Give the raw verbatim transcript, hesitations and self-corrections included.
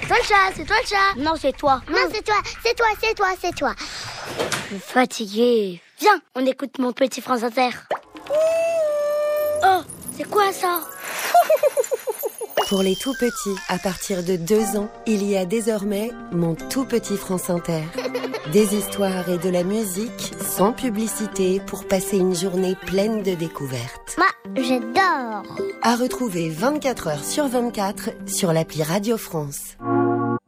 C'est toi le chat, c'est toi le chat. Non, c'est toi. Non, c'est toi, c'est toi, c'est toi, c'est toi. Je suis fatiguée. Viens, on écoute Mon Petit France Inter. Oh, c'est quoi ça? Pour les tout petits, à partir de deux ans, il y a désormais Mon Tout Petit France Inter. Des histoires et de la musique sans publicité pour passer une journée pleine de découvertes. Moi, j'adore. À retrouver vingt-quatre heures sur vingt-quatre sur l'appli Radio France.